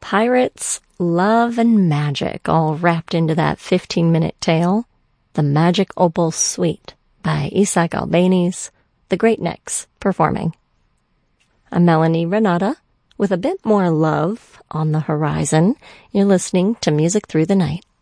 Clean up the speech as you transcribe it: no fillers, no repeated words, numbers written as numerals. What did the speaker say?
Pirates, love, and magic all wrapped into that 15-minute tale. The Magic Opal Suite by Isaac Albéniz, the Great Necks performing. I'm Melanie Renata with a bit more love on the horizon. You're listening to Music Through the Night.